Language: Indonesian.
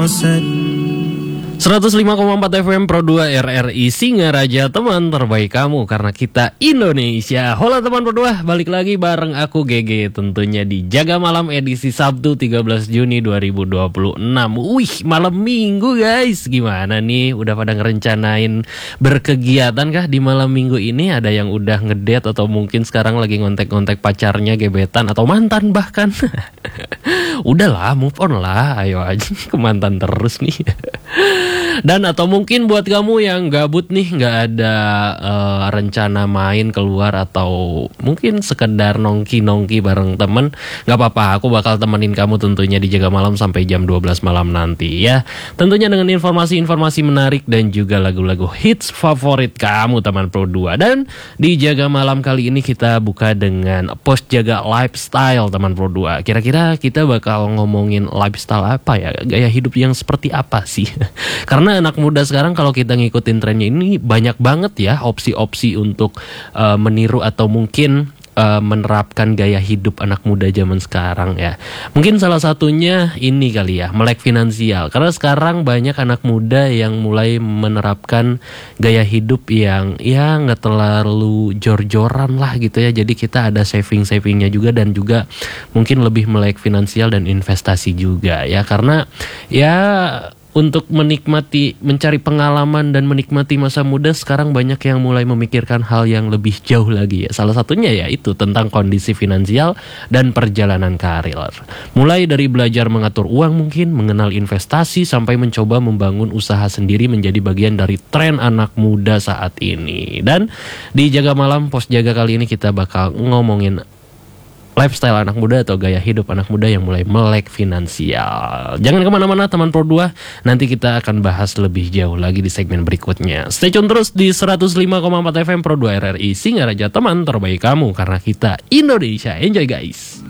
105,4 FM Pro 2 RRI Singaraja, teman terbaik kamu karena kita Indonesia. Halo teman Pro 2, balik lagi bareng aku GG tentunya di Jaga Malam edisi Sabtu 13 Juni 2026. Wih, malam minggu guys. Gimana nih, udah pada ngerencanain berkegiatan kah di malam minggu ini? Ada yang udah ngedate atau mungkin sekarang lagi ngontek-ngontek pacarnya, gebetan atau mantan bahkan. Udahlah, move on lah, ayo aja ke mantan terus nih. Dan atau mungkin buat kamu yang gabut nih, nggak ada rencana main keluar atau mungkin sekedar nongki-nongki bareng temen, nggak apa-apa, aku bakal temenin kamu tentunya di Jaga Malam sampai jam 12 malam nanti ya. Tentunya dengan informasi-informasi menarik dan juga lagu-lagu hits favorit kamu teman Pro 2. Dan di Jaga Malam kali ini kita buka dengan Post Jaga Lifestyle teman Pro 2. Kira-kira kita bakal ngomongin lifestyle apa ya, gaya hidup yang seperti apa sih? Karena anak muda sekarang kalau kita ngikutin trennya ini banyak banget ya opsi-opsi untuk meniru atau mungkin menerapkan gaya hidup anak muda zaman sekarang ya. Mungkin salah satunya ini kali ya, melek finansial. Karena sekarang banyak anak muda yang mulai menerapkan gaya hidup yang ya nggak terlalu jor-joran lah gitu ya. Jadi kita ada saving-savingnya juga dan juga mungkin lebih melek finansial dan investasi juga ya. Karena ya untuk mencari pengalaman dan menikmati masa muda sekarang banyak yang mulai memikirkan hal yang lebih jauh lagi ya. Salah satunya ya itu tentang kondisi finansial dan perjalanan karir. Mulai dari belajar mengatur uang mungkin, mengenal investasi, sampai mencoba membangun usaha sendiri menjadi bagian dari tren anak muda saat ini. Dan di Jaga Malam Pos Jaga kali ini kita bakal ngomongin lifestyle anak muda atau gaya hidup anak muda yang mulai melek finansial. Jangan kemana-mana teman Pro 2, nanti kita akan bahas lebih jauh lagi di segmen berikutnya. Stay tune terus di 105,4 FM Pro 2 RRI Singaraja, teman terbaik kamu karena kita Indonesia. Enjoy guys.